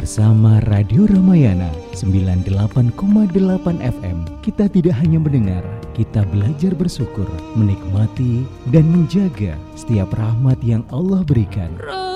Bersama Radio Ramayana 98,8 FM, kita tidak hanya mendengar, kita belajar bersyukur, menikmati dan menjaga setiap rahmat yang Allah berikan.